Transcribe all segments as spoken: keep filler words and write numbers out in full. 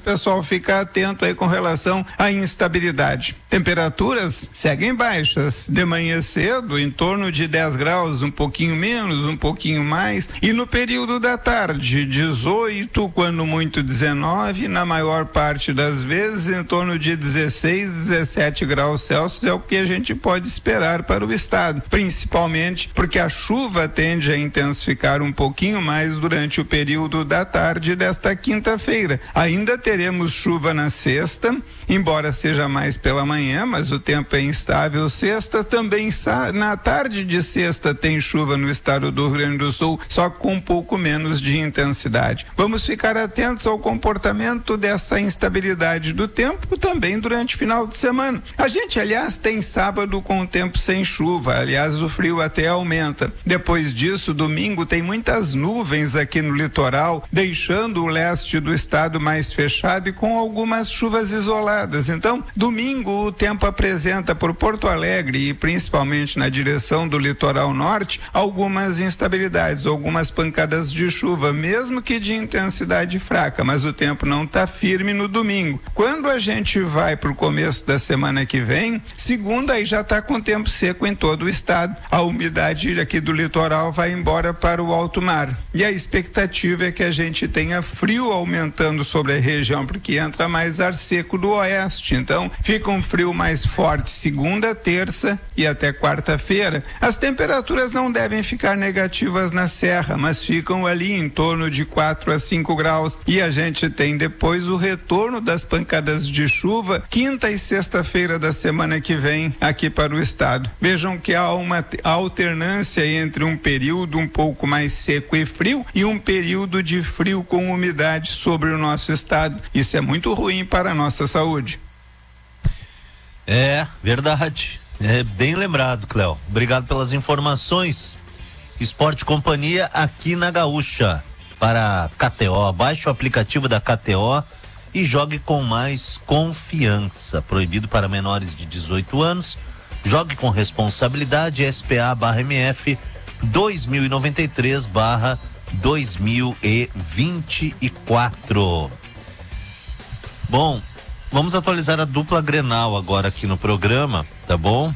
pessoal ficar atento aí com relação à instabilidade. Temperaturas seguem baixas, de manhã cedo, em torno de dez graus, um pouquinho menos, um pouquinho mais, e no período da tarde, dezoito, quando muito dezenove, na maior parte das vezes, em torno de dezesseis, dezessete graus Celsius é o que a gente pode esperar para o estado, principalmente porque a chuva tende a intensificar um pouquinho mais durante o período da tarde desta quinta-feira. Ainda teremos chuva na sexta, embora seja mais pela manhã, mas o tempo é instável. Sexta também, na tarde de sexta tem chuva no estado do Rio Grande do Sul, só com um pouco menos de intensidade. Vamos ficar atentos ao comportamento dessa instabilidade do tempo também durante o final de semana. A gente, aliás, tem sábado com o tempo sem chuva, aliás, o frio até aumenta. Depois disso, domingo tem muitas nuvens aqui no litoral, deixando o leste do estado mais fechado e com algumas chuvas isoladas. Então, domingo o tempo apresenta por Porto Alegre e principalmente na direção do litoral norte algumas instabilidades, algumas pancadas de chuva, mesmo que de intensidade fraca, mas o tempo não está firme no domingo. Quando a gente vai para o começo da semana que vem, segunda aí já está com tempo seco em todo o estado. A umidade aqui do litoral vai embora para o alto mar. E a expectativa é que a gente tenha frio aumentando sobre a região, porque entra mais ar seco do oeste. Então, fica um frio mais forte segunda, terça e até quarta-feira. As temperaturas não devem ficar negativas na serra, mas ficam ali em torno de quatro a cinco graus. E a gente tem depois o retorno das pancadas de chuva, quinta e sexta-feira da semana que vem aqui para o estado. Vejam que há uma alternância entre um período um pouco mais seco e frio e um período de frio com umidade sobre o nosso estado. Isso é muito ruim para a nossa saúde. É, verdade. É bem lembrado, Cléo. Obrigado pelas informações. Esporte Companhia aqui na Gaúcha. Para K T O, baixe o aplicativo da K T O e jogue com mais confiança. Proibido para menores de dezoito anos. Jogue com responsabilidade. S P A barra M F dois mil e noventa e três barra dois mil e vinte e quatro. Bom, vamos atualizar a dupla Grenal agora aqui no programa, tá bom?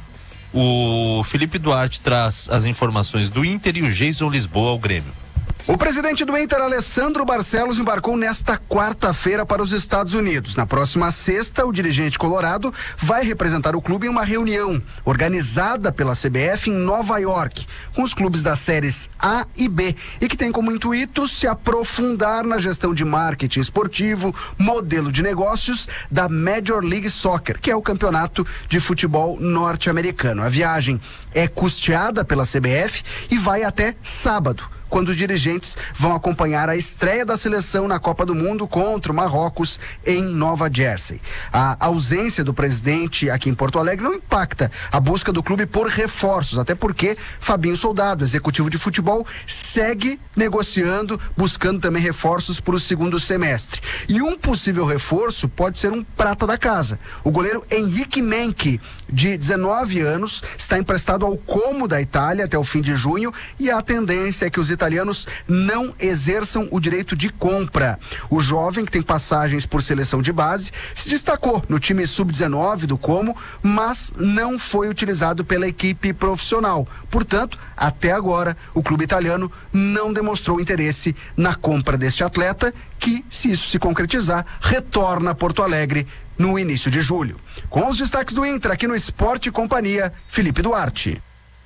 O Felipe Duarte traz as informações do Inter e o Jason Lisboa ao Grêmio. O presidente do Inter, Alessandro Barcelos, embarcou nesta quarta-feira para os Estados Unidos. Na próxima sexta, o dirigente colorado vai representar o clube em uma reunião organizada pela C B F em Nova York, com os clubes das séries A e B, e que tem como intuito se aprofundar na gestão de marketing esportivo, modelo de negócios da Major League Soccer, que é o campeonato de futebol norte-americano. A viagem é custeada pela C B F e vai até sábado, quando os dirigentes vão acompanhar a estreia da seleção na Copa do Mundo contra o Marrocos em Nova Jersey. A ausência do presidente aqui em Porto Alegre não impacta a busca do clube por reforços, até porque Fabinho Soldado, executivo de futebol, segue negociando, buscando também reforços para o segundo semestre. E um possível reforço pode ser um prata da casa. O goleiro Henrique Menck, de dezenove anos, está emprestado ao Como da Itália até o fim de junho, e a tendência é que os italianos não exerçam o direito de compra. O jovem, que tem passagens por seleção de base, se destacou no time sub dezenove do Como, mas não foi utilizado pela equipe profissional. Portanto, até agora, o clube italiano não demonstrou interesse na compra deste atleta, que, se isso se concretizar, retorna a Porto Alegre no início de julho. Com os destaques do Inter aqui no Esporte e Companhia, Felipe Duarte.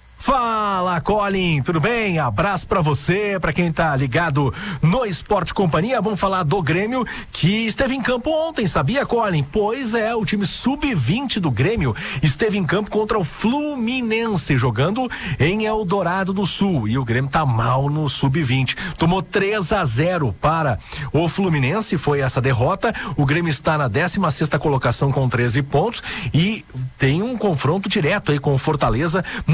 Fala, Colin, tudo bem? Abraço pra você, pra quem tá ligado no Esporte Companhia. Vamos falar do Grêmio, que esteve em campo ontem, sabia, Colin? Pois é, o time sub vinte do Grêmio esteve em campo contra o Fluminense, jogando em Eldorado do Sul, e o Grêmio tá mal no sub vinte. Tomou três a zero para o Fluminense, foi essa derrota. O Grêmio está na décima sexta colocação com treze pontos e tem um confronto direto aí com o Fortaleza na próxima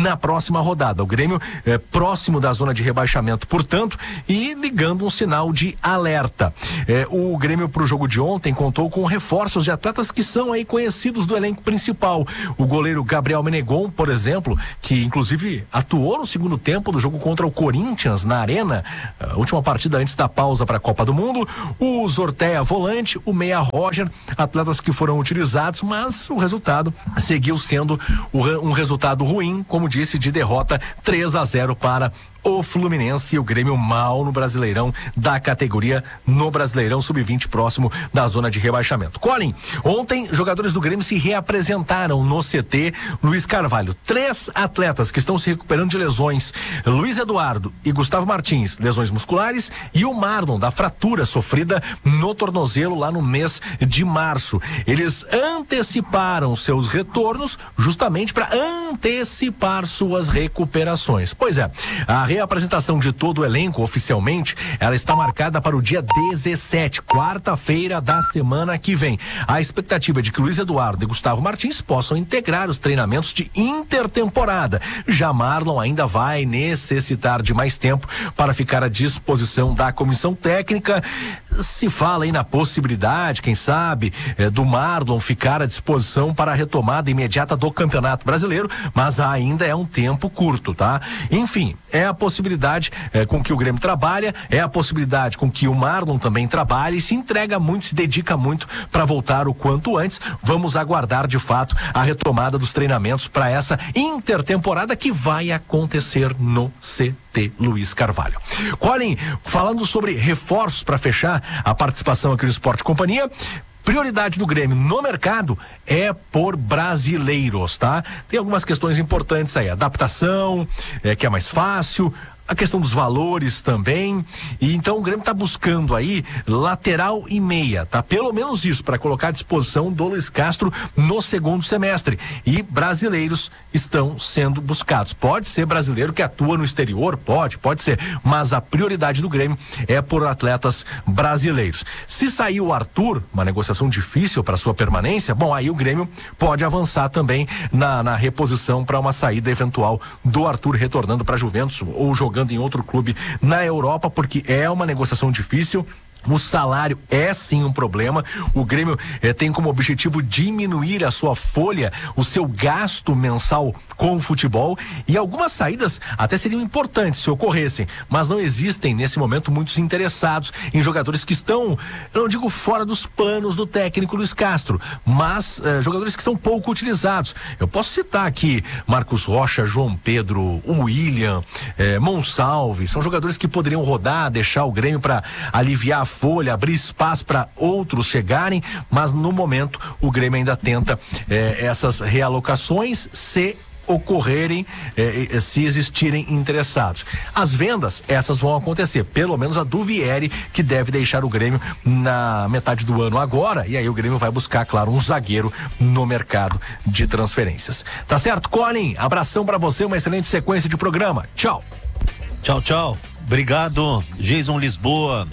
próxima rodada. O Grêmio é próximo da zona de rebaixamento, portanto, e ligando um sinal de alerta. É, o Grêmio para o jogo de ontem contou com reforços de atletas que são aí conhecidos do elenco principal. O goleiro Gabriel Menegon, por exemplo, que inclusive atuou no segundo tempo do jogo contra o Corinthians na Arena, a última partida antes da pausa para a Copa do Mundo. O Zorteia volante, o meia Roger, atletas que foram utilizados, mas o resultado seguiu sendo um resultado ruim, como disse, de derrota três a zero para o Fluminense. E o Grêmio mal no Brasileirão da categoria, no Brasileirão sub vinte, próximo da zona de rebaixamento. Colin, ontem jogadores do Grêmio se reapresentaram no C T Luiz Carvalho. Três atletas que estão se recuperando de lesões: Luiz Eduardo e Gustavo Martins, lesões musculares, e o Marlon, da fratura sofrida no tornozelo lá no mês de março. Eles anteciparam seus retornos justamente para antecipar suas recuperações. Pois é, a reapresentação de todo o elenco oficialmente, ela está marcada para o dia dezessete, quarta-feira da semana que vem. A expectativa é de que Luiz Eduardo e Gustavo Martins possam integrar os treinamentos de intertemporada. Já Marlon ainda vai necessitar de mais tempo para ficar à disposição da comissão técnica. Se fala aí na possibilidade, quem sabe, eh, do Marlon ficar à disposição para a retomada imediata do Campeonato Brasileiro, mas ainda é um tempo curto, tá? Enfim, é a possibilidade eh, com que o Grêmio trabalha, é a possibilidade com que o Marlon também trabalha e se entrega muito, se dedica muito para voltar o quanto antes. Vamos aguardar de fato a retomada dos treinamentos para essa intertemporada que vai acontecer no C T Luiz Carvalho. Colin, falando sobre reforços para fechar a participação aqui no Esporte Companhia, prioridade do Grêmio no mercado é por brasileiros, tá? Tem algumas questões importantes aí, adaptação, é, que é mais fácil, a questão dos valores também, e então o Grêmio está buscando aí lateral e meia, tá? Pelo menos isso, para colocar à disposição do Luiz Castro no segundo semestre. E brasileiros estão sendo buscados. Pode ser brasileiro que atua no exterior, pode, pode ser, mas a prioridade do Grêmio é por atletas brasileiros. Se sair o Arthur, uma negociação difícil para sua permanência, bom, aí o Grêmio pode avançar também na, na reposição para uma saída eventual do Arthur retornando para a Juventus ou jogando em outro clube na Europa, porque é uma negociação difícil. O salário é sim um problema. O Grêmio eh, tem como objetivo diminuir a sua folha, o seu gasto mensal com o futebol, e algumas saídas até seriam importantes se ocorressem, mas não existem nesse momento muitos interessados em jogadores que estão, eu não digo fora dos planos do técnico Luiz Castro, mas eh, jogadores que são pouco utilizados. Eu posso citar aqui Marcos Rocha, João Pedro, o William, eh, Monsalve, são jogadores que poderiam rodar, deixar o Grêmio para aliviar a folha, abrir espaço para outros chegarem, mas no momento o Grêmio ainda tenta eh, essas realocações, se ocorrerem, eh, se existirem interessados. As vendas, essas vão acontecer, pelo menos a do Vieri, que deve deixar o Grêmio na metade do ano agora, e aí o Grêmio vai buscar, claro, um zagueiro no mercado de transferências. Tá certo, Colin? Abração para você, uma excelente sequência de programa. Tchau. Tchau, tchau. Obrigado, Jason Lisboa,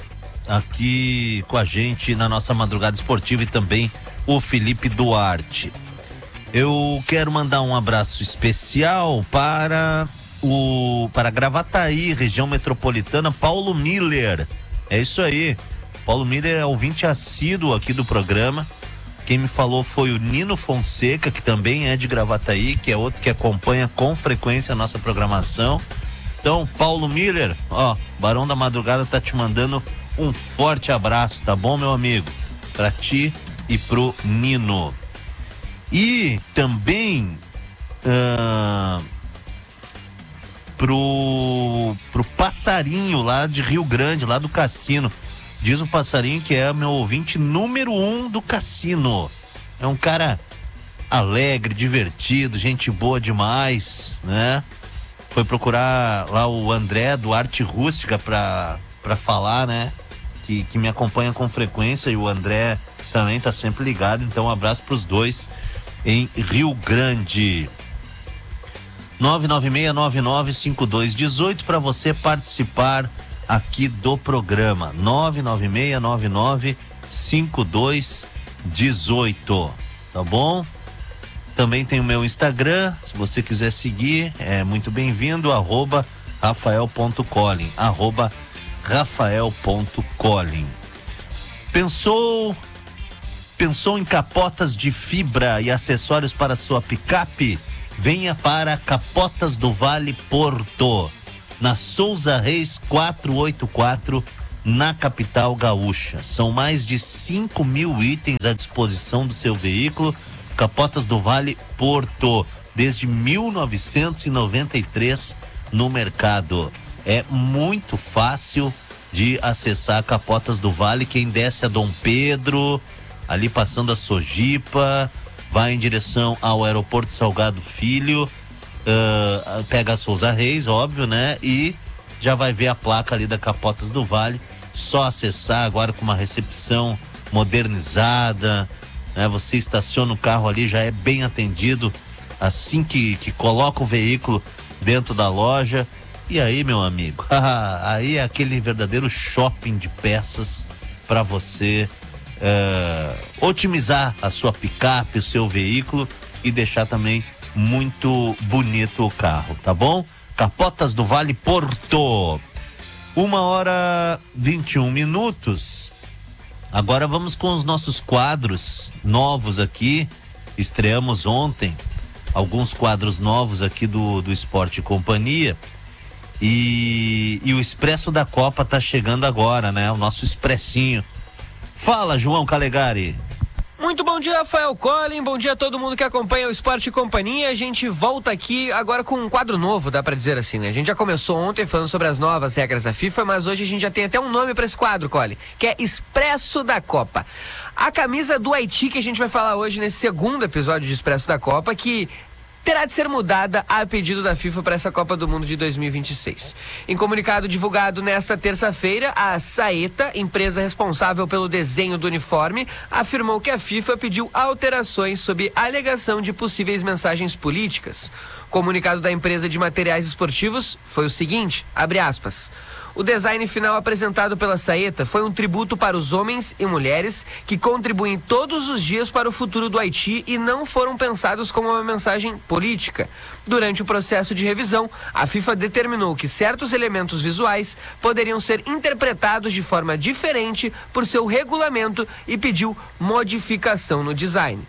aqui com a gente na nossa madrugada esportiva, e também o Felipe Duarte. Eu quero mandar um abraço especial para o para Gravataí, região metropolitana, Paulo Miller. É isso aí. Paulo Miller é ouvinte assíduo aqui do programa. Quem me falou foi o Nino Fonseca, que também é de Gravataí, que é outro que acompanha com frequência a nossa programação. Então, Paulo Miller, ó, Barão da Madrugada tá te mandando um forte abraço, tá bom, meu amigo? Pra ti e pro Nino. E também uh, pro, pro Passarinho lá de Rio Grande, lá do Cassino. Diz o Passarinho que é meu ouvinte número um do Cassino. É um cara alegre, divertido, gente boa demais, né? Foi procurar lá o André do Arte Rústica pra, pra falar, né? Que, que me acompanha com frequência, e o André também tá sempre ligado. Então um abraço pros dois em Rio Grande. nove nove seis nove nove cinco dois um oito para você participar aqui do programa. nove nove seis nove nove cinco dois um oito, tá bom? Também tem o meu Instagram, se você quiser seguir, é muito bem-vindo, arroba rafael.colin, arroba rafael.colin. Pensou, pensou em capotas de fibra e acessórios para sua picape? Venha para Capotas do Vale Porto, na Souza Reis quatrocentos e oitenta e quatro, na capital gaúcha. São mais de cinco mil itens à disposição do seu veículo. Capotas do Vale Porto, desde mil novecentos e noventa e três no mercado. É muito fácil de acessar Capotas do Vale. Quem desce a Dom Pedro, ali passando a Sojipa, vai em direção ao aeroporto Salgado Filho, uh, pega a Souza Reis, óbvio, né? E já vai ver a placa ali da Capotas do Vale. Só acessar agora com uma recepção modernizada, né? Você estaciona o carro ali, já é bem atendido assim que, que coloca o veículo dentro da loja. E aí, meu amigo, aí é aquele verdadeiro shopping de peças para você uh, otimizar a sua picape, o seu veículo e deixar também muito bonito o carro, tá bom? Capotas do Vale Porto. Uma hora vinte e um minutos. Agora vamos com os nossos quadros novos aqui. Estreamos ontem alguns quadros novos aqui do, do Esporte e Companhia. E, e o Expresso da Copa tá chegando agora, né? O nosso expressinho. Fala, João Calegari. Muito bom dia, Rafael Colin, bom dia a todo mundo que acompanha o Esporte e Companhia. A gente volta aqui agora com um quadro novo, dá pra dizer assim, né? A gente já começou ontem falando sobre as novas regras da FIFA, mas hoje a gente já tem até um nome pra esse quadro, Colin, que é Expresso da Copa. A camisa do Haiti que a gente vai falar hoje nesse segundo episódio de Expresso da Copa, que terá de ser mudada a pedido da FIFA para essa Copa do Mundo de dois mil e vinte e seis. Em comunicado divulgado nesta terça-feira, a Saeta, empresa responsável pelo desenho do uniforme, afirmou que a FIFA pediu alterações sob alegação de possíveis mensagens políticas. O comunicado da empresa de materiais esportivos foi o seguinte, abre aspas: o design final apresentado pela Saeta foi um tributo para os homens e mulheres que contribuem todos os dias para o futuro do Haiti e não foram pensados como uma mensagem política. Durante o processo de revisão, a FIFA determinou que certos elementos visuais poderiam ser interpretados de forma diferente por seu regulamento e pediu modificação no design.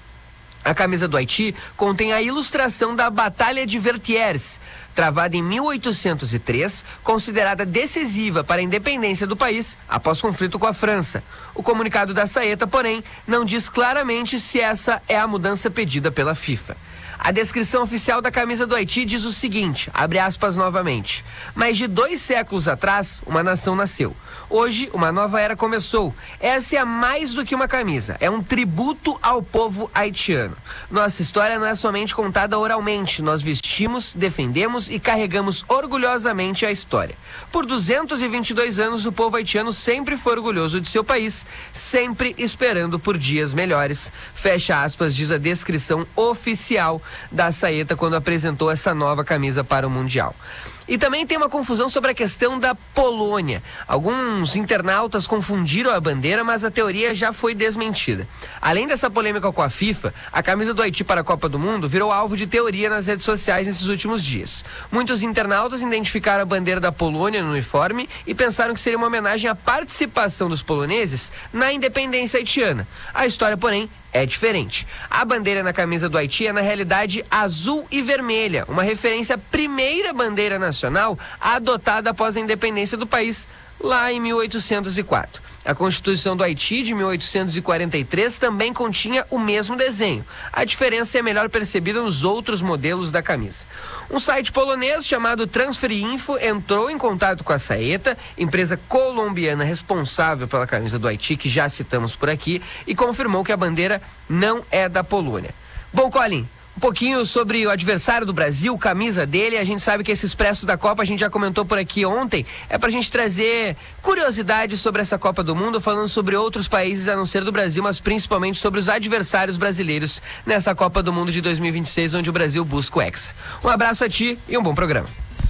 A camisa do Haiti contém a ilustração da Batalha de Vertières, travada em mil oitocentos e três, considerada decisiva para a independência do país após conflito com a França. O comunicado da Saeta, porém, não diz claramente se essa é a mudança pedida pela FIFA. A descrição oficial da camisa do Haiti diz o seguinte, abre aspas novamente: mais de dois séculos atrás, uma nação nasceu. Hoje, uma nova era começou. Essa é mais do que uma camisa, é um tributo ao povo haitiano. Nossa história não é somente contada oralmente, nós vestimos, defendemos e carregamos orgulhosamente a história. Por duzentos e vinte e dois anos, o povo haitiano sempre foi orgulhoso de seu país, sempre esperando por dias melhores. Fecha aspas, diz a descrição oficial da Saeta quando apresentou essa nova camisa para o Mundial. E também tem uma confusão sobre a questão da Polônia. Alguns internautas confundiram a bandeira, mas a teoria já foi desmentida. Além dessa polêmica com a FIFA, a camisa do Haiti para a Copa do Mundo virou alvo de teoria nas redes sociais nesses últimos dias. Muitos internautas identificaram a bandeira da Polônia no uniforme e pensaram que seria uma homenagem à participação dos poloneses na independência haitiana. A história, porém, é diferente. A bandeira na camisa do Haiti é, na realidade, azul e vermelha, uma referência à primeira bandeira nacional adotada após a independência do país, lá em mil oitocentos e quatro. A Constituição do Haiti, de mil oitocentos e quarenta e três, também continha o mesmo desenho. A diferença é melhor percebida nos outros modelos da camisa. Um site polonês chamado Transferinfo entrou em contato com a Saeta, empresa colombiana responsável pela camisa do Haiti, que já citamos por aqui, e confirmou que a bandeira não é da Polônia. Bom, Colin, um pouquinho sobre o adversário do Brasil, camisa dele. A gente sabe que esse Expresso da Copa, a gente já comentou por aqui ontem, é pra gente trazer curiosidades sobre essa Copa do Mundo, falando sobre outros países a não ser do Brasil, mas principalmente sobre os adversários brasileiros nessa Copa do Mundo de dois mil e vinte e seis, onde o Brasil busca o Hexa. Um abraço a ti e um bom programa.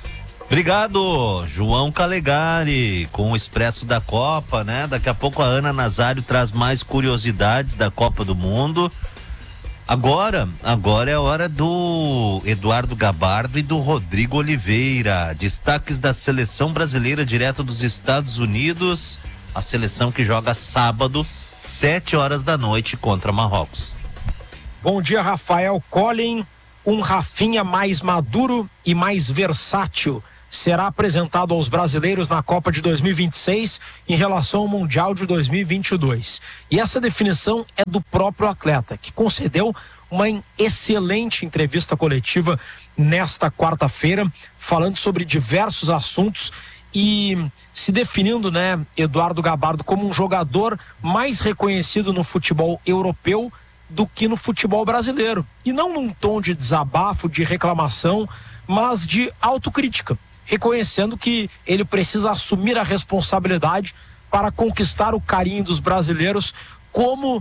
Obrigado, João Calegari, com o Expresso da Copa, né? Daqui a pouco a Ana Nazário traz mais curiosidades da Copa do Mundo. Agora, agora é a hora do Eduardo Gabardo e do Rodrigo Oliveira. Destaques da seleção brasileira direto dos Estados Unidos. A seleção que joga sábado, sete horas da noite, contra Marrocos. Bom dia, Rafael Collin. Um Rafinha mais maduro e mais versátil será apresentado aos brasileiros na Copa de dois mil e vinte e seis em relação ao Mundial de dois mil e vinte e dois. E essa definição é do próprio atleta, que concedeu uma excelente entrevista coletiva nesta quarta-feira, falando sobre diversos assuntos e se definindo, né, Eduardo Gabardo, como um jogador mais reconhecido no futebol europeu do que no futebol brasileiro. E não num tom de desabafo, de reclamação, mas de autocrítica, reconhecendo que ele precisa assumir a responsabilidade para conquistar o carinho dos brasileiros, como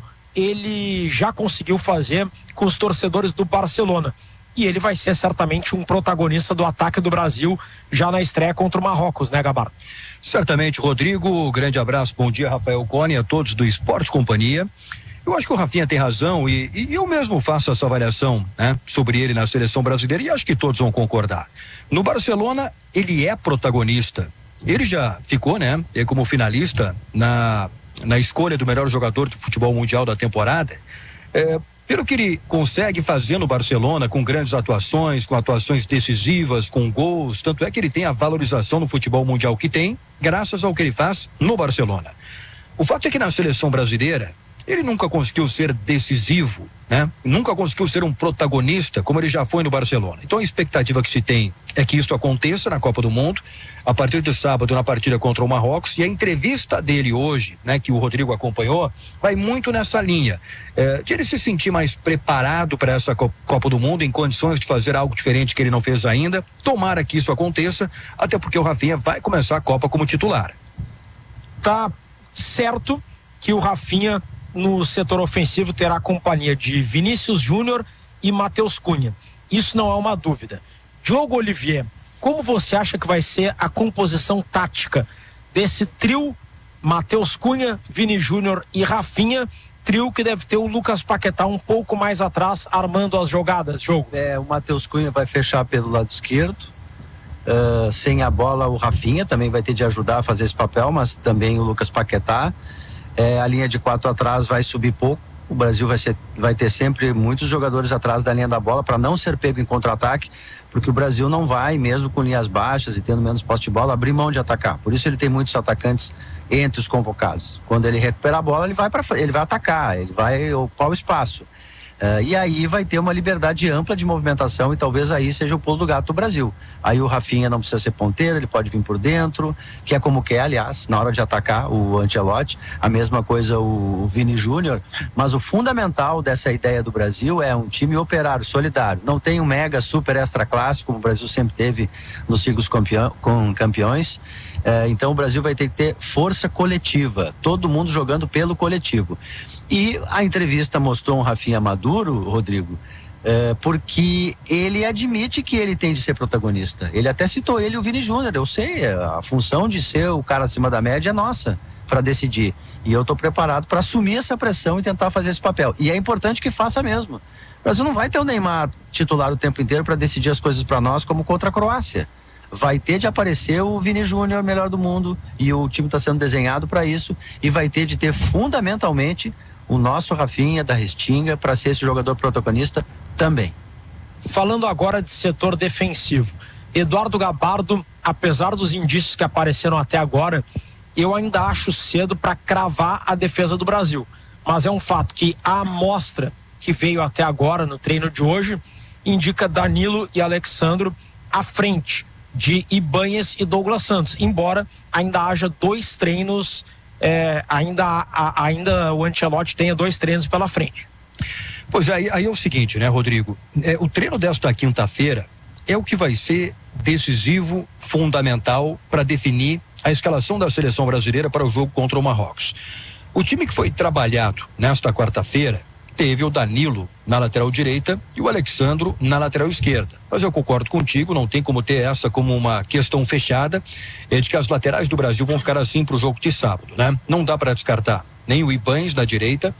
ele já conseguiu fazer com os torcedores do Barcelona. E ele vai ser certamente um protagonista do ataque do Brasil já na estreia contra o Marrocos, né, Gabardo? Certamente, Rodrigo. Grande abraço, bom dia, Rafael Cone, a todos do Esporte Companhia. Eu acho que o Rafinha tem razão e, e eu mesmo faço essa avaliação, né, sobre ele na seleção brasileira e acho que todos vão concordar. No Barcelona, ele é protagonista. Ele já ficou, né, como finalista na, na escolha do melhor jogador do futebol mundial da temporada. É, pelo que ele consegue fazer no Barcelona, com grandes atuações, com atuações decisivas, com gols, tanto é que ele tem a valorização no futebol mundial que tem, graças ao que ele faz no Barcelona. O fato é que na seleção brasileira, ele nunca conseguiu ser decisivo, né? Nunca conseguiu ser um protagonista como ele já foi no Barcelona. Então a expectativa que se tem é que isso aconteça na Copa do Mundo, a partir de sábado na partida contra o Marrocos, e a entrevista dele hoje, né, que o Rodrigo acompanhou, vai muito nessa linha, é, de ele se sentir mais preparado para essa Copa do Mundo, em condições de fazer algo diferente que ele não fez ainda. Tomara que isso aconteça, até porque o Rafinha vai começar a Copa como titular. Tá certo que o Rafinha no setor ofensivo terá a companhia de Vinícius Júnior e Matheus Cunha. Isso não é uma dúvida. Diogo Olivier, como você acha que vai ser a composição tática desse trio Matheus Cunha, Vini Júnior e Rafinha, trio que deve ter o Lucas Paquetá um pouco mais atrás armando as jogadas, jogo? É, o Matheus Cunha vai fechar pelo lado esquerdo, uh, sem a bola o Rafinha também vai ter de ajudar a fazer esse papel, mas também o Lucas Paquetá. É, a linha de quatro atrás vai subir pouco. O Brasil vai, ser, vai ter sempre muitos jogadores atrás da linha da bola para não ser pego em contra-ataque, porque o Brasil não vai, mesmo com linhas baixas e tendo menos posse de bola, abrir mão de atacar. Por isso ele tem muitos atacantes entre os convocados. Quando ele recupera a bola, ele vai, pra, ele vai atacar, ele vai ocupar o espaço. Uh, e aí vai ter uma liberdade ampla de movimentação e talvez aí seja o pulo do gato do Brasil. Aí o Rafinha não precisa ser ponteiro, ele pode vir por dentro, que é como quer, aliás, na hora de atacar o Ancelotti. A mesma coisa o, o Vini Júnior. Mas o fundamental dessa ideia do Brasil é um time operário, solidário. Não tem um mega super extra classe, como o Brasil sempre teve nos ciclos campeão, com campeões. Uh, então o Brasil vai ter que ter força coletiva, todo mundo jogando pelo coletivo. E a entrevista mostrou um Rafinha maduro, Rodrigo, é, porque ele admite que ele tem de ser protagonista. Ele até citou ele e o Vini Júnior. Eu sei, a função de ser o cara acima da média é nossa para decidir. E eu estou preparado para assumir essa pressão e tentar fazer esse papel. E é importante que faça mesmo. O Brasil não vai ter o Neymar titular o tempo inteiro para decidir as coisas para nós, como contra a Croácia. Vai ter de aparecer o Vini Júnior, melhor do mundo, e o time está sendo desenhado para isso, e vai ter de ter fundamentalmente o nosso Rafinha da Restinga para ser esse jogador protagonista também. Falando agora de setor defensivo, Eduardo Gabardo, apesar dos indícios que apareceram até agora, eu ainda acho cedo para cravar a defesa do Brasil, mas é um fato que a amostra que veio até agora no treino de hoje indica Danilo e Alexandro à frente de Ibanez e Douglas Santos, embora ainda haja dois treinos. É, ainda, a, ainda o Ancelotti tenha dois treinos pela frente. Pois aí, aí é o seguinte, né, Rodrigo? É, o treino desta quinta-feira é o que vai ser decisivo, fundamental para definir a escalação da seleção brasileira para o jogo contra o Marrocos. O time que foi trabalhado nesta quarta-feira teve o Danilo na lateral direita e o Alexandro na lateral esquerda. Mas eu concordo contigo, não tem como ter essa como uma questão fechada, é de que as laterais do Brasil vão ficar assim para o jogo de sábado, né? Não dá para descartar nem o Ibanez na direita,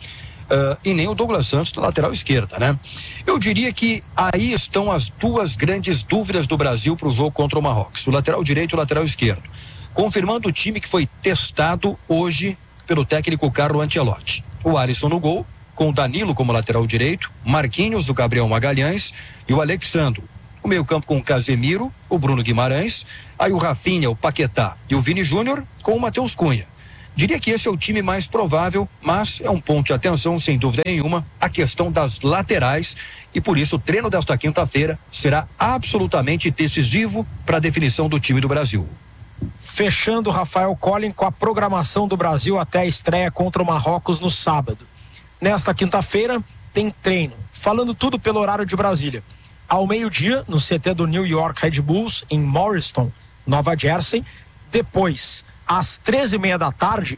uh, e nem o Douglas Santos na lateral esquerda, né? Eu diria que aí estão as duas grandes dúvidas do Brasil para o jogo contra o Marrocos, o lateral direito e o lateral esquerdo, confirmando o time que foi testado hoje pelo técnico Carlo Ancelotti. O Alisson no gol, com o Danilo como lateral direito, Marquinhos, o Gabriel Magalhães e o Alexandro. O meio campo com o Casemiro, o Bruno Guimarães, aí o Rafinha, o Paquetá e o Vini Júnior com o Matheus Cunha. Diria que esse é o time mais provável, mas é um ponto de atenção, sem dúvida nenhuma, a questão das laterais, e por isso o treino desta quinta-feira será absolutamente decisivo para a definição do time do Brasil. Fechando, Rafael Collin, com a programação do Brasil até a estreia contra o Marrocos no sábado. Nesta quinta-feira tem treino, falando tudo pelo horário de Brasília. Ao meio-dia, no C T do New York Red Bulls, em Morristown, Nova Jersey. Depois, às treze e meia da tarde,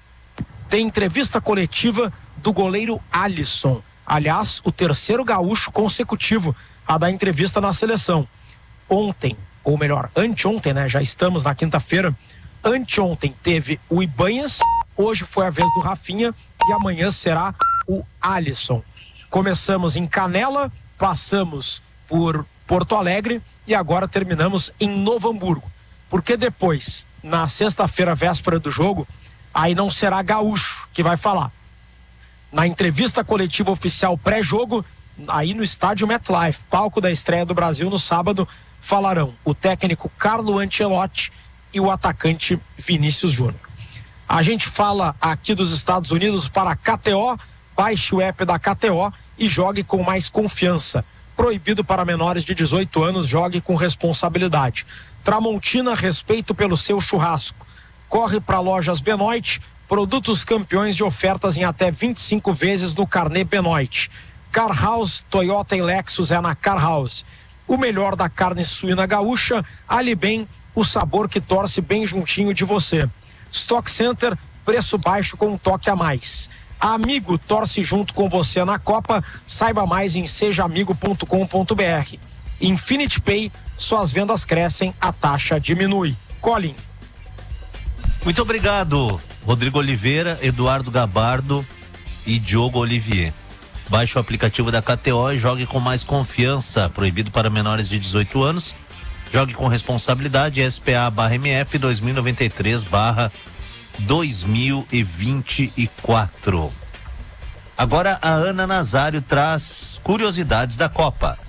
tem entrevista coletiva do goleiro Alisson. Aliás, o terceiro gaúcho consecutivo a dar entrevista na seleção. Ontem, ou melhor, anteontem, né? Já estamos na quinta-feira. Anteontem teve o Ibanhas, hoje foi a vez do Rafinha e amanhã será o Alisson. Começamos em Canela, passamos por Porto Alegre e agora terminamos em Novo Hamburgo. Porque depois, na sexta-feira, véspera do jogo, aí não será gaúcho que vai falar. Na entrevista coletiva oficial pré-jogo, aí no estádio MetLife, palco da estreia do Brasil no sábado, falarão o técnico Carlo Ancelotti e o atacante Vinícius Júnior. A gente fala aqui dos Estados Unidos para a K T O, baixe o app da K T O e jogue com mais confiança. Proibido para menores de dezoito anos, jogue com responsabilidade. Tramontina, respeito pelo seu churrasco. Corre para lojas Benoit, produtos campeões de ofertas em até vinte e cinco vezes no carnê Benoit. Car House, Toyota e Lexus é na Car House. O melhor da carne suína gaúcha, ali bem, o sabor que torce bem juntinho de você. Stock Center, preço baixo com um toque a mais. Amigo torce junto com você na Copa, saiba mais em seja amigo ponto com ponto b r. Infinity Pay, suas vendas crescem, a taxa diminui. Collin. Muito obrigado, Rodrigo Oliveira, Eduardo Gabardo e Diogo Olivier. Baixe o aplicativo da K T O e jogue com mais confiança. Proibido para menores de dezoito anos. Jogue com responsabilidade. S P A barra M F dois mil e noventa e três barra dois mil e vinte e quatro. Agora a Ana Nazário traz curiosidades da Copa.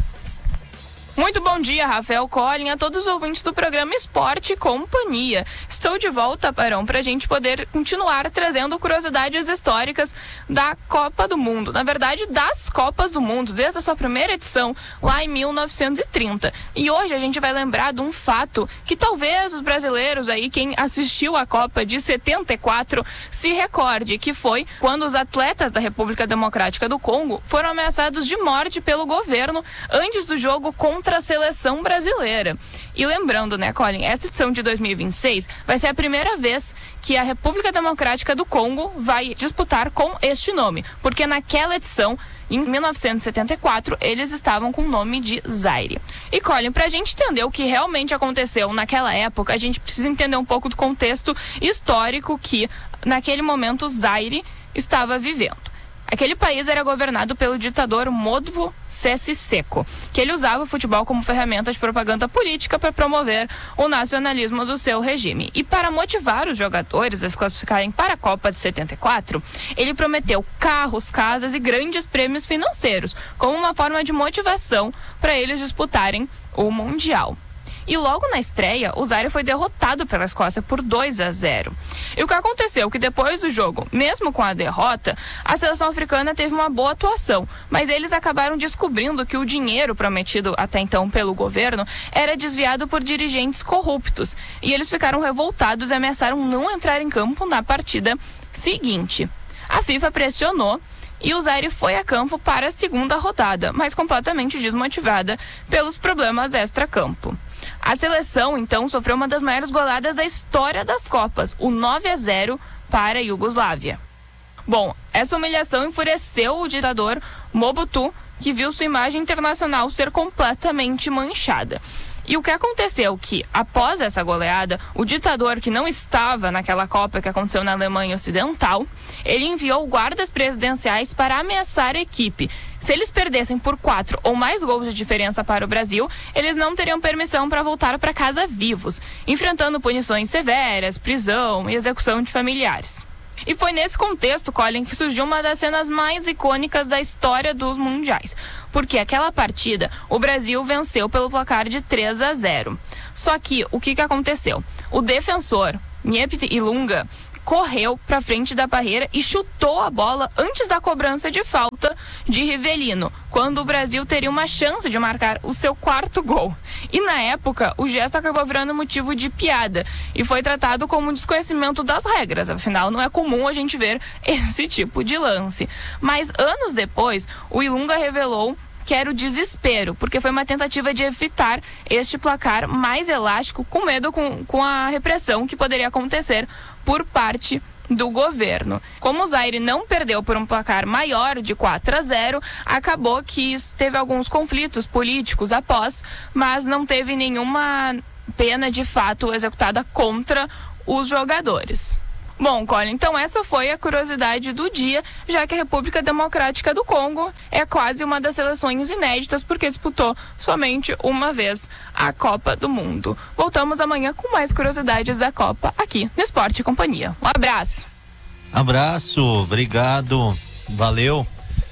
Muito bom dia, Rafael Collin, a todos os ouvintes do programa Esporte e Companhia. Estou de volta, Parão, para a gente poder continuar trazendo curiosidades históricas da Copa do Mundo. Na verdade, das Copas do Mundo, desde a sua primeira edição, lá em mil novecentos e trinta. E hoje a gente vai lembrar de um fato que talvez os brasileiros aí, quem assistiu a Copa de setenta e quatro, se recorde, que foi quando os atletas da República Democrática do Congo foram ameaçados de morte pelo governo antes do jogo contra a seleção brasileira. E lembrando, né, Collin, essa edição de dois mil e vinte e seis vai ser a primeira vez que a República Democrática do Congo vai disputar com este nome, porque naquela edição, em mil novecentos e setenta e quatro, eles estavam com o nome de Zaire. E, Collin, pra gente entender o que realmente aconteceu naquela época, a gente precisa entender um pouco do contexto histórico que, naquele momento, Zaire estava vivendo. Aquele país era governado pelo ditador Mobutu Sese Seko, que ele usava o futebol como ferramenta de propaganda política para promover o nacionalismo do seu regime. E para motivar os jogadores a se classificarem para a Copa de setenta e quatro, ele prometeu carros, casas e grandes prêmios financeiros, como uma forma de motivação para eles disputarem o Mundial. E logo na estreia, o Zaire foi derrotado pela Escócia por dois a zero. E o que aconteceu? Que depois do jogo, mesmo com a derrota, a seleção africana teve uma boa atuação, mas eles acabaram descobrindo que o dinheiro prometido até então pelo governo era desviado por dirigentes corruptos. E eles ficaram revoltados e ameaçaram não entrar em campo na partida seguinte. A FIFA pressionou e o Zaire foi a campo para a segunda rodada, mas completamente desmotivada pelos problemas extra-campo. A seleção, então, sofreu uma das maiores goleadas da história das Copas, o nove a zero para a Iugoslávia. Bom, essa humilhação enfureceu o ditador Mobutu, que viu sua imagem internacional ser completamente manchada. E o que aconteceu que, após essa goleada, o ditador que não estava naquela Copa que aconteceu na Alemanha Ocidental, ele enviou guardas presidenciais para ameaçar a equipe. Se eles perdessem por quatro ou mais gols de diferença para o Brasil, eles não teriam permissão para voltar para casa vivos, enfrentando punições severas, prisão e execução de familiares. E foi nesse contexto, Colin, que surgiu uma das cenas mais icônicas da história dos mundiais. Porque aquela partida, o Brasil venceu pelo placar de três a zero. Só que, o que, que aconteceu? O defensor, Miep Ilunga, correu para frente da barreira e chutou a bola antes da cobrança de falta de Rivelino, quando o Brasil teria uma chance de marcar o seu quarto gol. E na época, o gesto acabou virando motivo de piada e foi tratado como um desconhecimento das regras, afinal não é comum a gente ver esse tipo de lance. Mas anos depois, o Ilunga revelou que era o desespero, porque foi uma tentativa de evitar este placar mais elástico, com medo com, com a repressão que poderia acontecer por parte do governo. Como o Zaire não perdeu por um placar maior de quatro a zero, acabou que teve alguns conflitos políticos após, mas não teve nenhuma pena de fato executada contra os jogadores. Bom, Colin, então essa foi a curiosidade do dia, já que a República Democrática do Congo é quase uma das seleções inéditas porque disputou somente uma vez a Copa do Mundo. Voltamos amanhã com mais curiosidades da Copa aqui no Esporte e Companhia. Um abraço. Abraço, obrigado, valeu.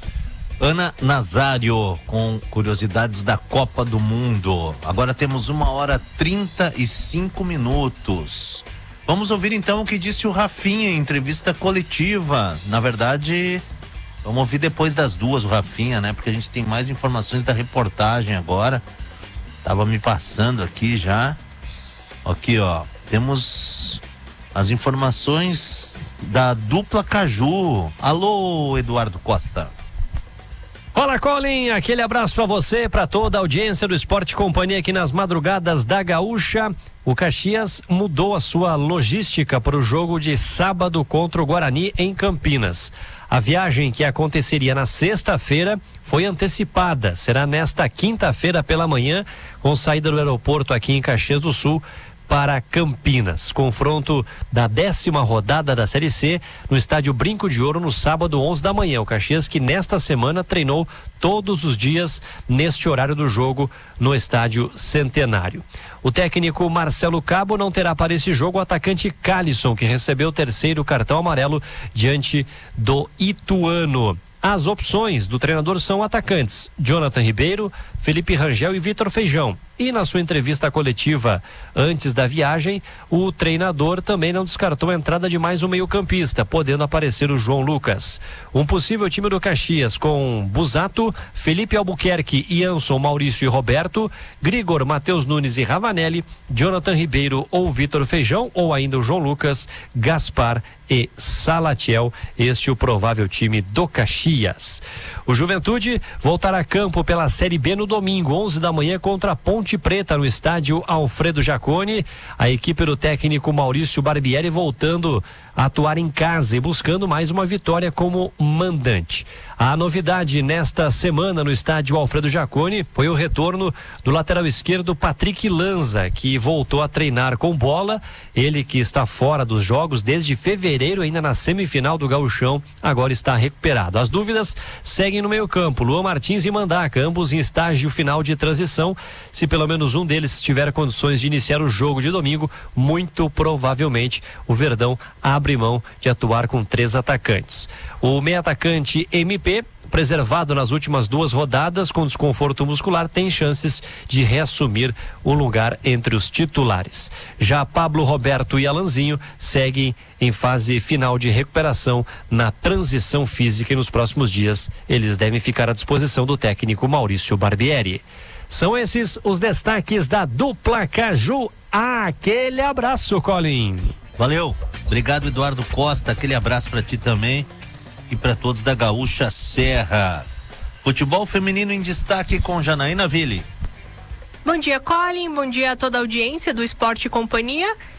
Ana Nazário com curiosidades da Copa do Mundo. Agora temos uma hora trinta e cinco minutos. Vamos ouvir então o que disse o Rafinha em entrevista coletiva. Na verdade, vamos ouvir depois das duas o Rafinha, né? Porque a gente tem mais informações da reportagem agora. Tava me passando aqui já. Aqui, ó. Temos as informações da dupla Caju. Alô, Eduardo Costa. Olá, Colin, aquele abraço para você, para toda a audiência do Esporte Companhia aqui nas madrugadas da Gaúcha. O Caxias mudou a sua logística para o jogo de sábado contra o Guarani em Campinas. A viagem que aconteceria na sexta-feira foi antecipada. Será nesta quinta-feira pela manhã, com saída do aeroporto aqui em Caxias do Sul para Campinas. Confronto da décima rodada da Série C no estádio Brinco de Ouro no sábado, onze da manhã. O Caxias que nesta semana treinou todos os dias neste horário do jogo no estádio Centenário. O técnico Marcelo Cabo não terá para esse jogo o atacante Calisson, que recebeu o terceiro cartão amarelo diante do Ituano. As opções do treinador são atacantes Jonathan Ribeiro, Felipe Rangel e Vitor Feijão. E na sua entrevista coletiva antes da viagem, o treinador também não descartou a entrada de mais um meio-campista, podendo aparecer o João Lucas. Um possível time do Caxias com Busato, Felipe Albuquerque, Ianson, Maurício e Roberto, Grigor, Matheus Nunes e Ravanelli, Jonathan Ribeiro ou Vitor Feijão, ou ainda o João Lucas, Gaspar e Salatiel, este é o provável time do Caxias. O Juventude voltará a campo pela Série B no domingo, onze da manhã, contra a Ponte Preta, no estádio Alfredo Jaconi. A equipe do técnico Maurício Barbieri voltando a atuar em casa e buscando mais uma vitória como mandante. A novidade nesta semana no estádio Alfredo Jaconi foi o retorno do lateral esquerdo Patrick Lanza, que voltou a treinar com bola. Ele que está fora dos jogos desde fevereiro, ainda na semifinal do Gauchão, agora está recuperado. As dúvidas seguem no meio-campo. Luan Martins e Mandaca, ambos em estágio final de transição. Se pelo menos um deles tiver condições de iniciar o jogo de domingo, muito provavelmente o Verdão abre mão de atuar com três atacantes. O meio-atacante M P, preservado nas últimas duas rodadas com desconforto muscular, tem chances de reassumir o lugar entre os titulares. Já Pablo Roberto e Alanzinho seguem em fase final de recuperação na transição física e nos próximos dias eles devem ficar à disposição do técnico Maurício Barbieri. São esses os destaques da dupla Caju. Aquele abraço, Colin. Valeu, obrigado, Eduardo Costa, aquele abraço para ti também e para todos da Gaúcha Serra. Futebol feminino em destaque com Janaína Ville. Bom dia, Colin, bom dia a toda a audiência do Esporte e Companhia.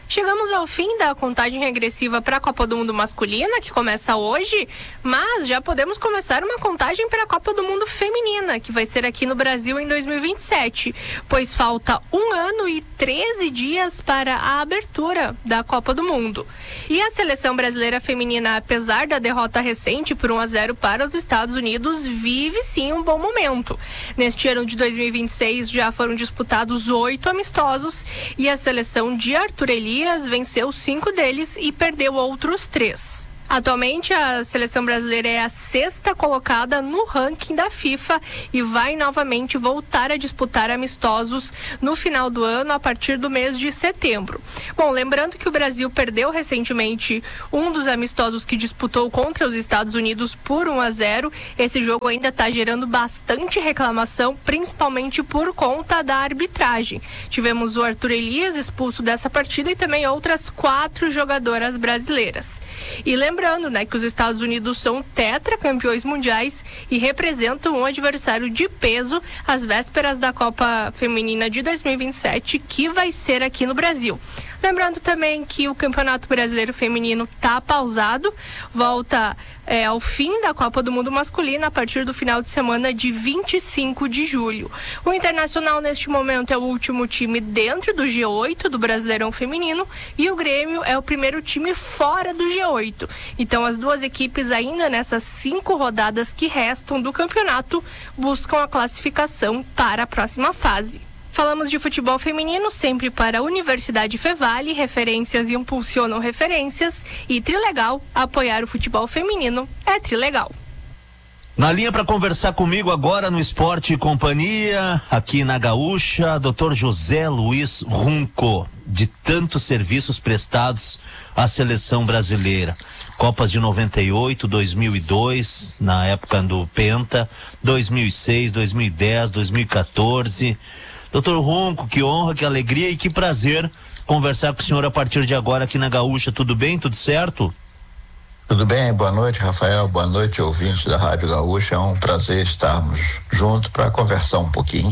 Chegamos ao fim da contagem regressiva para a Copa do Mundo masculina, que começa hoje, mas já podemos começar uma contagem para a Copa do Mundo feminina, que vai ser aqui no Brasil em dois mil e vinte e sete, pois falta um ano e treze dias para a abertura da Copa do Mundo. E a seleção brasileira feminina, apesar da derrota recente por um a zero para os Estados Unidos, vive sim um bom momento. Neste ano de dois mil e vinte e seis já foram disputados oito amistosos e a seleção de Arthur Elias venceu cinco deles e perdeu outros três. Atualmente, a seleção brasileira é a sexta colocada no ranking da FIFA e vai novamente voltar a disputar amistosos no final do ano, a partir do mês de setembro. Bom, lembrando que o Brasil perdeu recentemente um dos amistosos que disputou contra os Estados Unidos por um a zero. Esse jogo ainda está gerando bastante reclamação, principalmente por conta da arbitragem. Tivemos o Arthur Elias expulso dessa partida e também outras quatro jogadoras brasileiras. E lembrando, né, que os Estados Unidos são tetracampeões mundiais e representam um adversário de peso às vésperas da Copa Feminina de dois mil e vinte e sete, que vai ser aqui no Brasil. Lembrando também que o Campeonato Brasileiro Feminino está pausado, volta é, ao fim da Copa do Mundo Masculina a partir do final de semana de vinte e cinco de julho. O Internacional, neste momento, é o último time dentro do G oito do Brasileirão Feminino e o Grêmio é o primeiro time fora do G oito. Então, as duas equipes, ainda nessas cinco rodadas que restam do campeonato, buscam a classificação para a próxima fase. Falamos de futebol feminino, sempre para a Universidade Fevale, referências impulsionam referências, e Trilegal, apoiar o futebol feminino é Trilegal. Na linha para conversar comigo agora no Esporte e Companhia, aqui na Gaúcha, doutor José Luiz Runco, de tantos serviços prestados à seleção brasileira. Copas de noventa e oito, dois mil e dois, na época do Penta, dois mil e seis, dois mil e dez, dois mil e quatorze... doutor Runco, que honra, que alegria e que prazer conversar com o senhor a partir de agora aqui na Gaúcha. Tudo bem? Tudo certo? Tudo bem, boa noite, Rafael, boa noite, ouvintes da Rádio Gaúcha. É um prazer estarmos juntos para conversar um pouquinho.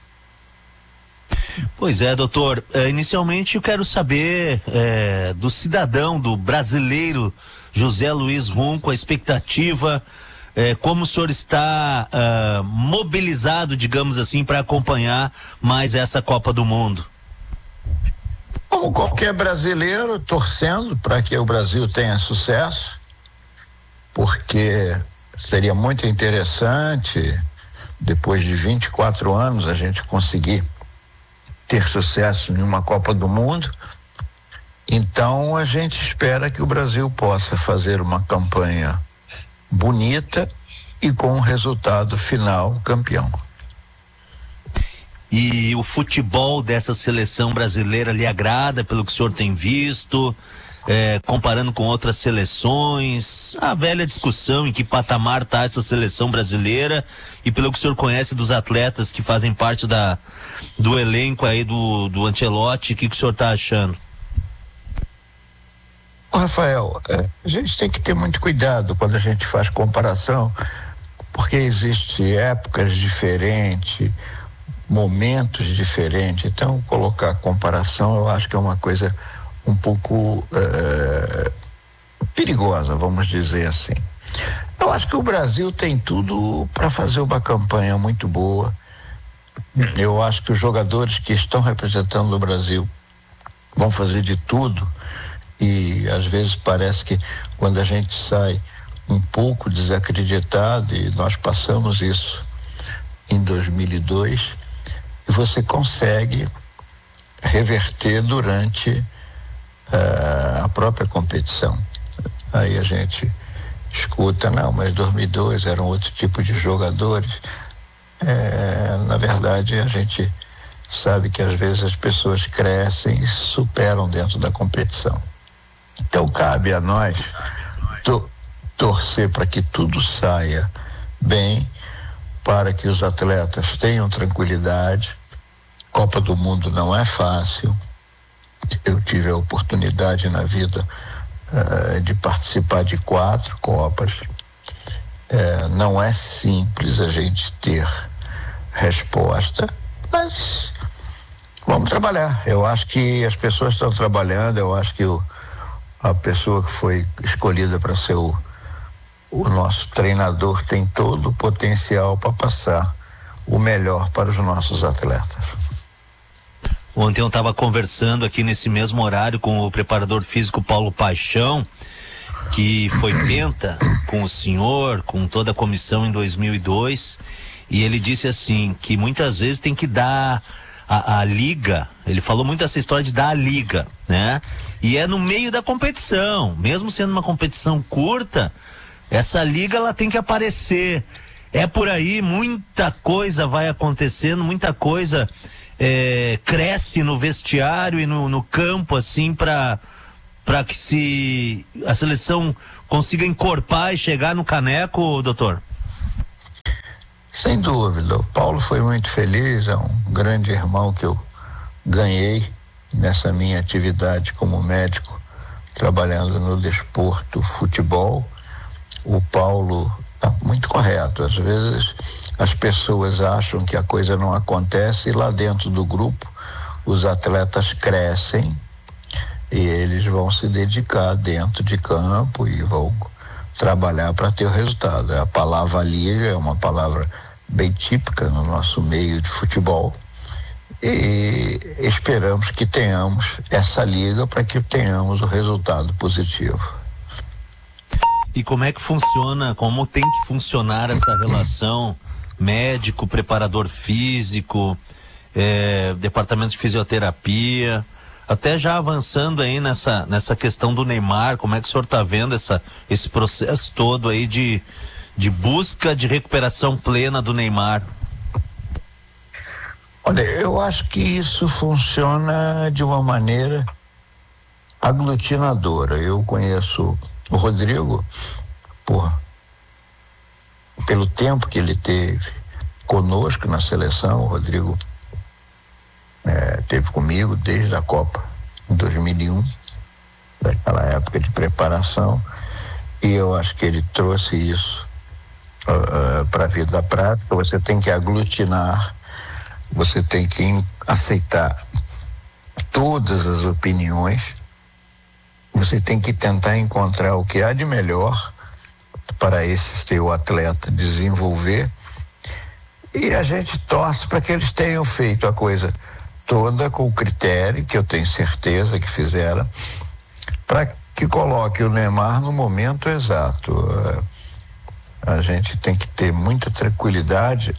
Pois é, doutor, é, inicialmente eu quero saber é, do cidadão, do brasileiro José Luiz Runco, a expectativa. É, como o senhor está uh, mobilizado, digamos assim, para acompanhar mais essa Copa do Mundo? Como qualquer brasileiro, torcendo para que o Brasil tenha sucesso, porque seria muito interessante, depois de vinte e quatro anos, a gente conseguir ter sucesso em uma Copa do Mundo. Então, a gente espera que o Brasil possa fazer uma campanha bonita e com um resultado final campeão. E o futebol dessa seleção brasileira lhe agrada, pelo que o senhor tem visto, é, comparando com outras seleções, a velha discussão em que patamar está essa seleção brasileira, e pelo que o senhor conhece dos atletas que fazem parte da, do elenco aí do, do Ancelotti, o que, que o senhor está achando? Rafael, a gente tem que ter muito cuidado quando a gente faz comparação, porque existem épocas diferentes, momentos diferentes. Então, colocar comparação eu acho que é uma coisa um pouco é, perigosa, vamos dizer assim. Eu acho que o Brasil tem tudo para fazer uma campanha muito boa. Eu acho que os jogadores que estão representando o Brasil vão fazer de tudo. E às vezes parece que quando a gente sai um pouco desacreditado, e nós passamos isso em dois mil e dois, e você consegue reverter durante uh, a própria competição. Aí a gente escuta, não, mas dois mil e dois era um outro tipo de jogadores. É, na verdade, a gente sabe que às vezes as pessoas crescem e superam dentro da competição. Então cabe a nós to- torcer para que tudo saia bem, para que os atletas tenham tranquilidade. Copa do Mundo não é fácil. Eu tive a oportunidade na vida uh, de participar de quatro Copas. Uh, não é simples a gente ter resposta, mas Vamos trabalhar. Eu acho que as pessoas estão trabalhando, eu acho que o, a pessoa que foi escolhida para ser o, o nosso treinador tem todo o potencial para passar o melhor para os nossos atletas. Ontem eu estava conversando aqui nesse mesmo horário com o preparador físico Paulo Paixão, que foi penta com o senhor, com toda a comissão em dois mil e dois, e ele disse assim, que muitas vezes tem que dar a, a liga, ele falou muito essa história de dar a liga, né? E é no meio da competição, mesmo sendo uma competição curta, essa liga ela tem que aparecer. É por aí, muita coisa vai acontecendo, muita coisa é, cresce no vestiário e no, no campo, assim, para para que se a seleção consiga encorpar e chegar no caneco, doutor? Sem dúvida, o Paulo foi muito feliz, é um grande irmão que eu ganhei nessa minha atividade como médico, trabalhando no desporto, futebol. O Paulo está muito correto, às vezes as pessoas acham que a coisa não acontece e lá dentro do grupo os atletas crescem e eles vão se dedicar dentro de campo e vão trabalhar para ter o resultado. A palavra liga é uma palavra bem típica no nosso meio de futebol e esperamos que tenhamos essa liga para que tenhamos o resultado positivo. E como é que funciona, como tem que funcionar essa relação médico, preparador físico, é, departamento de fisioterapia, até já avançando aí nessa, nessa questão do Neymar, como é que o senhor está vendo essa, esse processo todo aí de, de busca de recuperação plena do Neymar? Olha, eu acho que isso funciona de uma maneira aglutinadora. Eu conheço o Rodrigo, por, pelo tempo que ele teve conosco na seleção. O Rodrigo É, teve comigo desde a Copa em dois mil e um, daquela época de preparação, e eu acho que ele trouxe isso uh, uh, para a vida prática. Você tem que aglutinar, você tem que aceitar todas as opiniões, você tem que tentar encontrar o que há de melhor para esse seu atleta desenvolver, e a gente torce para que eles tenham feito a coisa toda com o critério, que eu tenho certeza que fizeram, para que coloque o Neymar no momento exato. A gente tem que ter muita tranquilidade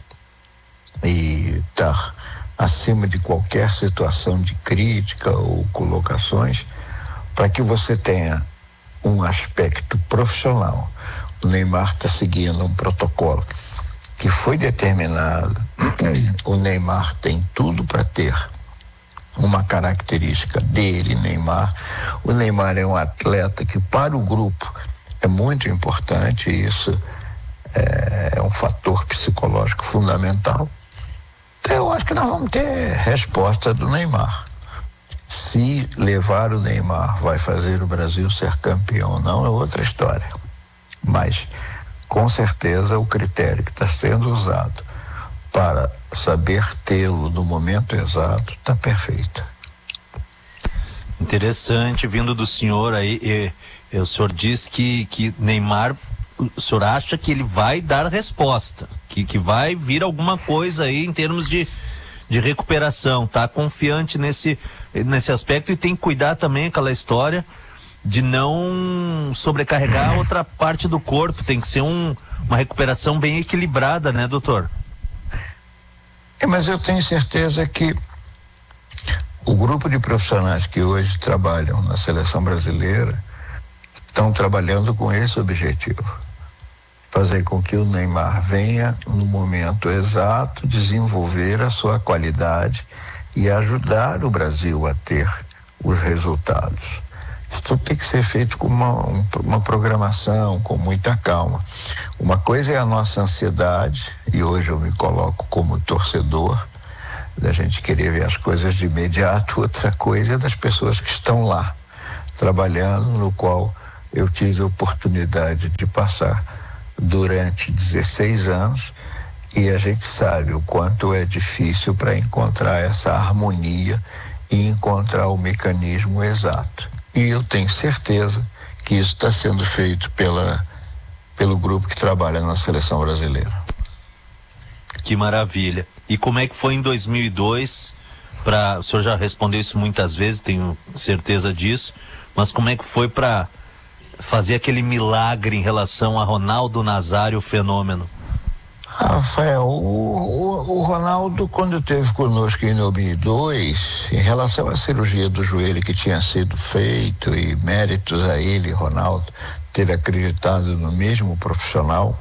e estar acima de qualquer situação de crítica ou colocações, para que você tenha um aspecto profissional. O Neymar está seguindo um protocolo que foi determinado. O Neymar tem tudo para ter uma característica dele, Neymar. O Neymar é um atleta que para o grupo é muito importante, e isso é, é um fator psicológico fundamental. Então eu acho que nós vamos ter resposta do Neymar. Se levar o Neymar vai fazer o Brasil ser campeão ou não é outra história, mas com certeza o critério que está sendo usado para saber tê-lo no momento exato está perfeito. Interessante, vindo do senhor aí, e, e, o senhor diz que, que Neymar, o senhor acha que ele vai dar resposta, que, que vai vir alguma coisa aí em termos de, de recuperação, tá confiante nesse, nesse aspecto, e tem que cuidar também aquela história de não sobrecarregar a outra parte do corpo, tem que ser um, uma recuperação bem equilibrada, né, doutor? É, mas eu tenho certeza que o grupo de profissionais que hoje trabalham na seleção brasileira estão trabalhando com esse objetivo: fazer com que o Neymar venha no momento exato, desenvolver a sua qualidade e ajudar o Brasil a ter os resultados. Isso tem que ser feito com uma, uma programação, com muita calma. Uma coisa é a nossa ansiedade, e hoje eu me coloco como torcedor, da gente querer ver as coisas de imediato. Outra coisa é das pessoas que estão lá, trabalhando, no qual eu tive a oportunidade de passar durante dezesseis anos, E a gente sabe o quanto é difícil para encontrar essa harmonia e encontrar o mecanismo exato. E eu tenho certeza que isso está sendo feito pela, pelo grupo que trabalha na seleção brasileira. Que maravilha. E como é que foi em dois mil e dois? Pra, o senhor já respondeu isso muitas vezes, tenho certeza disso, mas como é que foi para fazer aquele milagre em relação a Ronaldo Nazário, o fenômeno? Rafael, o, o, o Ronaldo, quando esteve conosco em dois mil e dois, em relação à cirurgia do joelho que tinha sido feito, e méritos a ele, Ronaldo, ter acreditado no mesmo profissional,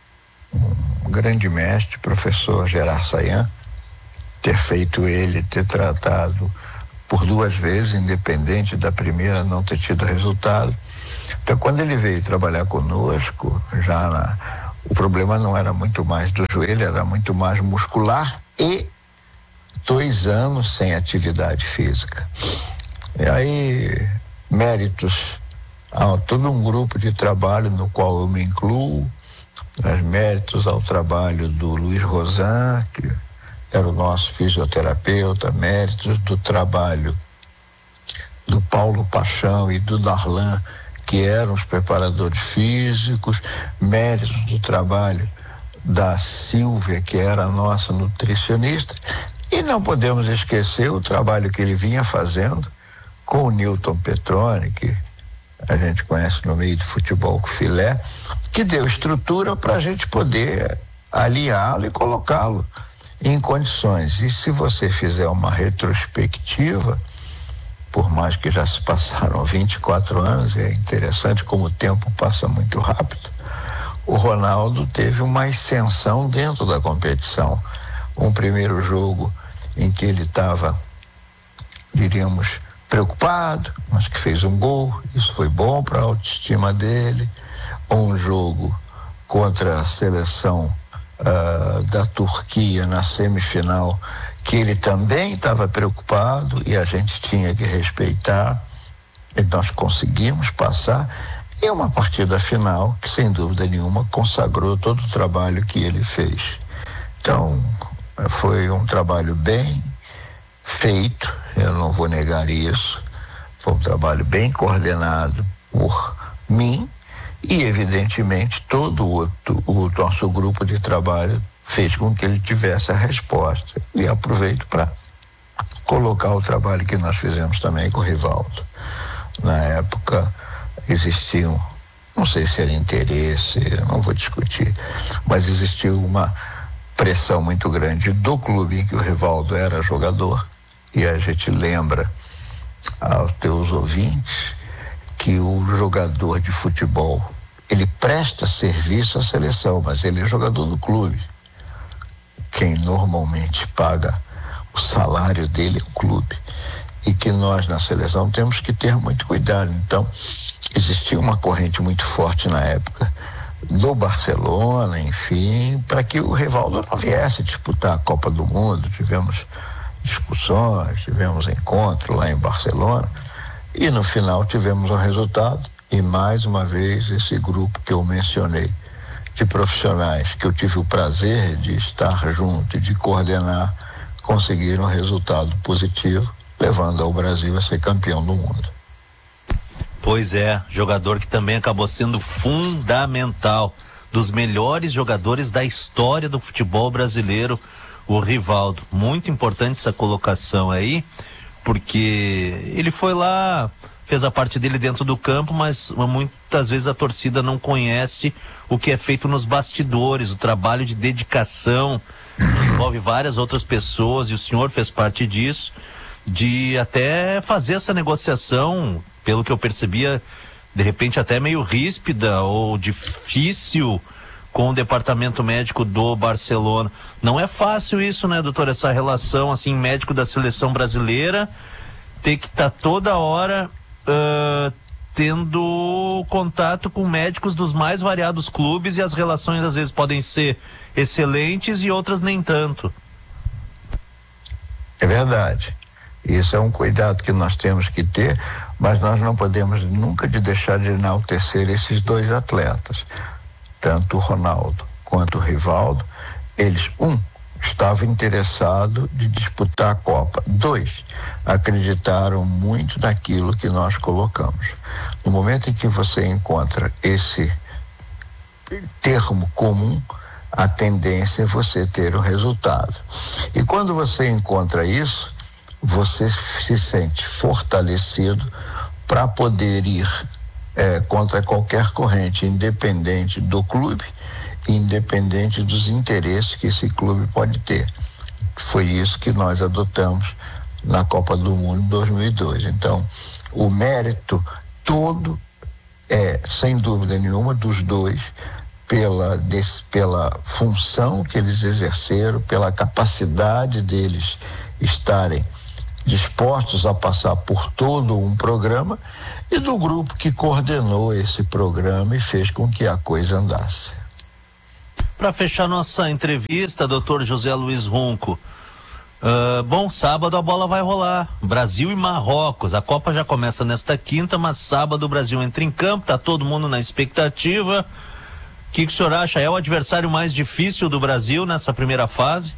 um grande mestre, professor Gerard Sayan, ter feito ele, ter tratado por duas vezes, independente da primeira não ter tido resultado. Então, quando ele veio trabalhar conosco, já na, o problema não era muito mais do joelho, era muito mais muscular e dois anos sem atividade física. E aí, méritos a todo um grupo de trabalho no qual eu me incluo, mas méritos ao trabalho do Luiz Rosan, que era o nosso fisioterapeuta, méritos do trabalho do Paulo Paixão e do Darlan, que eram os preparadores físicos, méritos do trabalho da Silvia, que era a nossa nutricionista, e não podemos esquecer o trabalho que ele vinha fazendo com o Newton Petroni, que a gente conhece no meio do futebol com filé, que deu estrutura para a gente poder alinhá-lo e colocá-lo em condições. E se você fizer uma retrospectiva, por mais que já se passaram vinte e quatro anos, é interessante como o tempo passa muito rápido, o Ronaldo teve uma ascensão dentro da competição. Um primeiro jogo em que ele estava, diríamos, preocupado, mas que fez um gol, isso foi bom para a autoestima dele. Um jogo contra a seleção uh, da Turquia na semifinal, que ele também estava preocupado e a gente tinha que respeitar, e nós conseguimos passar. E uma partida final que, sem dúvida nenhuma, consagrou todo o trabalho que ele fez. Então, foi um trabalho bem feito, eu não vou negar isso, foi um trabalho bem coordenado por mim e, evidentemente, todo o, o nosso grupo de trabalho fez com que ele tivesse a resposta. E aproveito para colocar o trabalho que nós fizemos também com o Rivaldo. Na época existiam, não sei se era interesse, não vou discutir, mas existiu uma pressão muito grande do clube em que o Rivaldo era jogador, e a gente lembra aos teus ouvintes que o jogador de futebol, ele presta serviço à seleção, mas ele é jogador do clube. Quem normalmente paga o salário dele é o clube, e que nós na seleção temos que ter muito cuidado. Então, existia uma corrente muito forte na época do Barcelona, enfim, para que o Rivaldo não viesse disputar a Copa do Mundo. Tivemos discussões, tivemos encontro lá em Barcelona, e no final tivemos um resultado, e mais uma vez esse grupo que eu mencionei de profissionais que eu tive o prazer de estar junto e de coordenar, conseguiram um resultado positivo, levando ao Brasil a ser campeão do mundo. Pois é, jogador que também acabou sendo fundamental, dos melhores jogadores da história do futebol brasileiro, o Rivaldo. Muito importante essa colocação aí, porque ele foi lá, fez a parte dele dentro do campo, mas muitas vezes a torcida não conhece o que é feito nos bastidores, o trabalho de dedicação, que envolve várias outras pessoas, e o senhor fez parte disso, de até fazer essa negociação, pelo que eu percebia, de repente até meio ríspida ou difícil com o departamento médico do Barcelona. Não é fácil isso, né, doutor? Essa relação, assim, médico da seleção brasileira, ter que estar tá toda hora uh, tendo contato com médicos dos mais variados clubes, e as relações às vezes podem ser excelentes e outras nem tanto. É verdade. Isso é um cuidado que nós temos que ter, mas nós não podemos nunca de deixar de enaltecer esses dois atletas, tanto o Ronaldo quanto o Rivaldo, Eles, um, estavam interessados de disputar a Copa. Dois, acreditaram muito naquilo que nós colocamos. No momento em que você encontra esse termo comum, a tendência é você ter um resultado. E quando você encontra isso, você se sente fortalecido para poder ir é, contra qualquer corrente, independente do clube, independente dos interesses que esse clube pode ter. Foi isso que nós adotamos na Copa do Mundo em dois mil e dois. Então, o mérito todo é, sem dúvida nenhuma, dos dois, pela, des, pela função que eles exerceram, pela capacidade deles estarem dispostos a passar por todo um programa, e do grupo que coordenou esse programa e fez com que a coisa andasse. Para fechar nossa entrevista, doutor José Luiz Ronco, uh, bom, sábado a bola vai rolar, Brasil e Marrocos, a Copa já começa nesta quinta, mas sábado o Brasil entra em campo, tá todo mundo na expectativa. O que, que o senhor acha? É o adversário mais difícil do Brasil nessa primeira fase?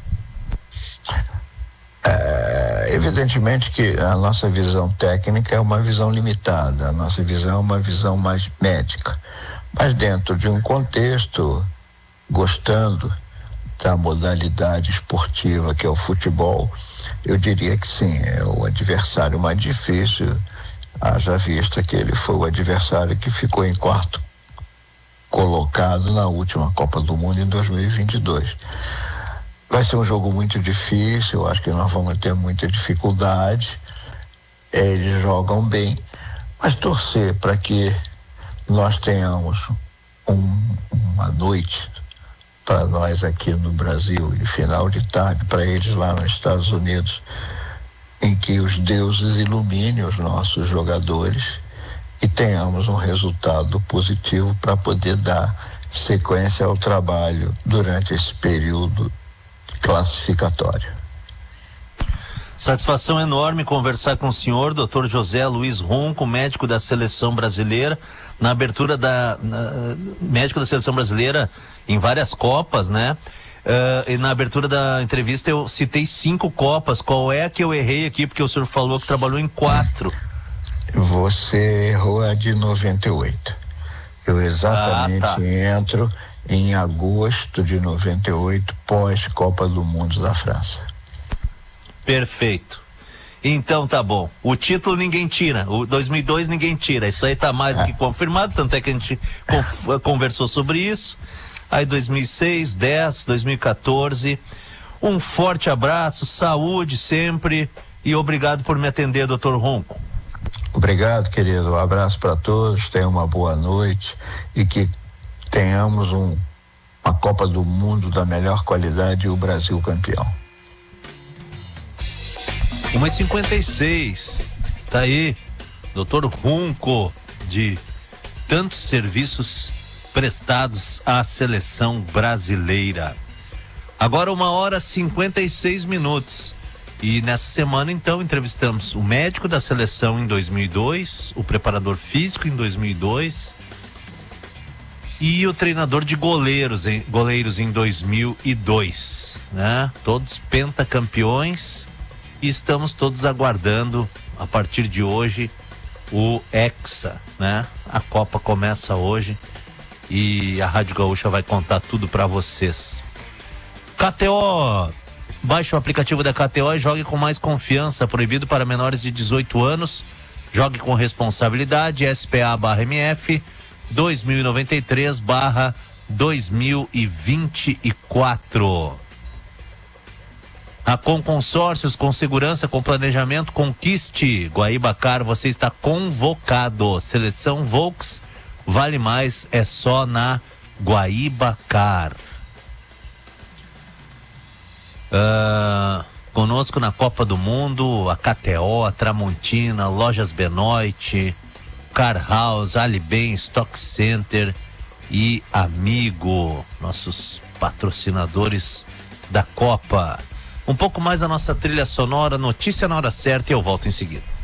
É, evidentemente que a nossa visão técnica é uma visão limitada, a nossa visão é uma visão mais médica, mas dentro de um contexto, gostando da modalidade esportiva que é o futebol, eu diria que sim, é o adversário mais difícil, haja vista que ele foi o adversário que ficou em quarto colocado na última Copa do Mundo em dois mil e vinte e dois. Vai ser um jogo muito difícil, eu acho que nós vamos ter muita dificuldade. Eles jogam bem, mas torcer para que nós tenhamos um, uma noite para nós aqui no Brasil e final de tarde para eles lá nos Estados Unidos, em que os deuses iluminem os nossos jogadores e tenhamos um resultado positivo para poder dar sequência ao trabalho durante esse período classificatório. Satisfação enorme conversar com o senhor, doutor José Luiz Ronco, médico da Seleção Brasileira, na abertura da na, médico da Seleção Brasileira em várias Copas, né? Uh, e na abertura da entrevista eu citei cinco Copas. Qual é a que eu errei aqui? Porque o senhor falou que trabalhou em quatro. Você errou a de noventa e oito. Eu exatamente ah, tá. entro em agosto de noventa e oito, pós Copa do Mundo da França. Perfeito. Então tá bom. O título ninguém tira, o dois mil e dois ninguém tira. Isso aí tá mais é. que confirmado, tanto é que a gente conf- conversou sobre isso. Aí dois mil e seis, dez, dois mil e quatorze. Um forte abraço, saúde sempre e obrigado por me atender, doutor Ronco. Obrigado, querido. Um abraço para todos, tenham uma boa noite e que tenhamos um, uma Copa do Mundo da melhor qualidade e o Brasil campeão. uma e cinquenta e seis, tá aí, doutor Ronco, de tantos serviços prestados à seleção brasileira. Agora uma hora e cinquenta e seis minutos. E nessa semana, então, entrevistamos o médico da seleção em dois mil e dois, o preparador físico em dois mil e dois e o treinador de goleiros em, goleiros em dois mil e dois, né? Todos pentacampeões e estamos todos aguardando, a partir de hoje, o Hexa, né? A Copa começa hoje e a Rádio Gaúcha vai contar tudo para vocês. K T O... Baixe o aplicativo da K T O e jogue com mais confiança. Proibido para menores de dezoito anos. Jogue com responsabilidade. S P A barra M F dois mil e noventa e três barra dois mil e vinte e quatro. A Com Consórcios, com segurança, com planejamento, conquiste. Guaíba-Car, você está convocado. Seleção Volks, vale mais, é só na Guaíba-Car. Uh, conosco na Copa do Mundo, a K T O, a Tramontina, Lojas Benoit, Car House, Alibem, Stock Center e Amigo, nossos patrocinadores da Copa. Um pouco mais a nossa trilha sonora, notícia na hora certa e eu volto em seguida.